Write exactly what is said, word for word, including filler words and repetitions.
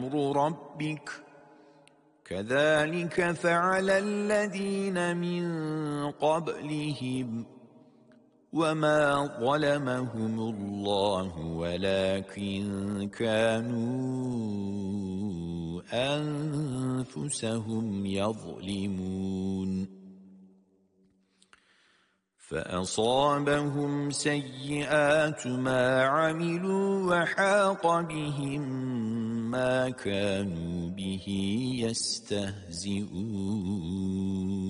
أمر ربك كذلك فعل الذين من قبلهم وما ظلمهم الله ولكن كانوا أنفسهم يظلمون فأصابهم سيئات ما عملوا وحاق بهم ما كانوا به يستهزئون